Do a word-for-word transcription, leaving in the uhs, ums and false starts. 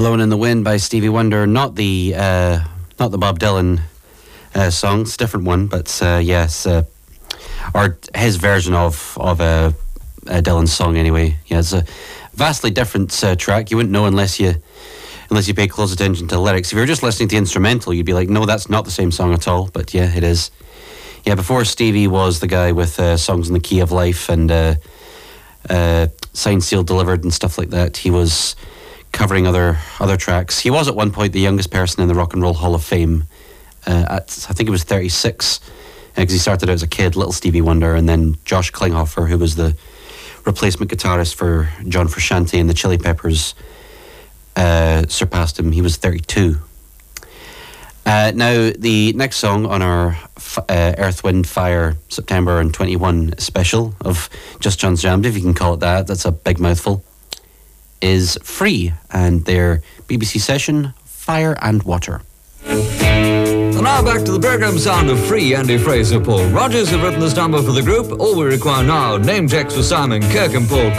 Blowing in the Wind by Stevie Wonder, not the uh, not the Bob Dylan uh, song, it's a different one, but uh, yes, uh, or his version of of a, a Dylan song anyway. Yeah, it's a vastly different uh, track. You wouldn't know unless you unless you pay close attention to the lyrics. If you were just listening to the instrumental, you'd be like, no, that's not the same song at all. But yeah, it is. Yeah, before Stevie was the guy with uh, songs in the key of life and uh, uh, Signed, Sealed, Delivered and stuff like that. He was covering other other tracks. He was at one point the youngest person in the Rock and Roll Hall of Fame. Uh, at I think he was thirty-six, because uh, he started out as a kid, little Stevie Wonder, and then Josh Klinghoffer, who was the replacement guitarist for John Frusciante and the Chili Peppers, uh, surpassed him. He was thirty-two. Uh, now, the next song on our f- uh, Earth, Wind, Fire September and twenty-one special of Just John's Jammed, if you can call it that, that's a big mouthful, is Free, and their B B C session, Fire and Water. And now back to the programme sound of Free, Andy Fraser. Paul Rogers have written this number for the group. All we require now, name checks for Simon, Kirk and Paul